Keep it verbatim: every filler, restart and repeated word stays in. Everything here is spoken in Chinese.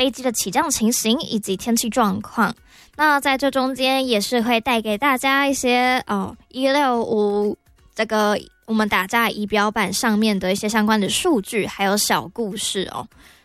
飞机的起降情形以及天气状况。那在这中间也是会带给大家一些哦一六五这个我们打架仪表板上面的一些相关的数据，还有小故事哦。